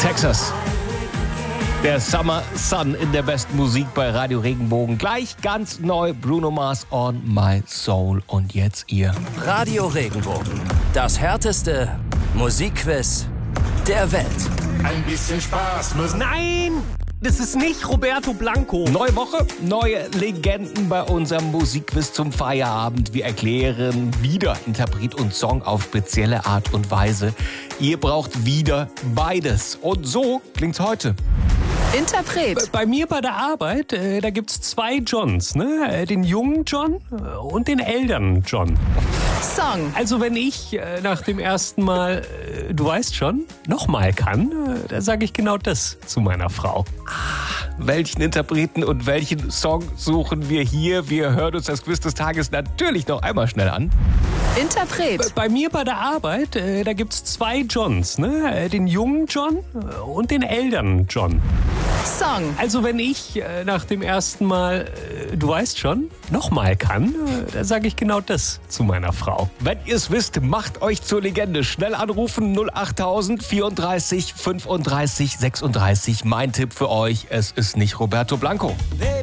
Texas. Der Summer Sun in der besten Musik bei Radio Regenbogen. Gleich ganz neu Bruno Mars On My Soul. Und jetzt ihr. Radio Regenbogen. Das härteste Musikquiz der Welt. Ein bisschen Spaß muss. Nein! Das ist nicht Roberto Blanco. Neue Woche, neue Legenden bei unserem Musikquiz zum Feierabend. Wir erklären wieder Interpret und Song auf spezielle Art und Weise. Ihr braucht wieder beides. Und so klingt's heute. Interpret. Bei mir bei der Arbeit, da gibt's zwei Johns, ne? Den jungen John und den älteren John. Song. Also wenn ich nach dem ersten Mal, du weißt schon, nochmal kann, da sage ich genau das zu meiner Frau. Welchen Interpreten und welchen Song suchen wir hier? Wir hören uns das Quiz des Tages natürlich noch einmal schnell an. Interpret. Bei mir bei der Arbeit, da gibt's zwei Johns, ne? Den jungen John und den älteren John. Song. Also wenn ich nach dem ersten Mal, du weißt schon, nochmal kann, da sage ich genau das zu meiner Frau. Wenn ihr es wisst, macht euch zur Legende. Schnell anrufen 08000 34 35 36. Mein Tipp für euch, es ist nicht Roberto Blanco.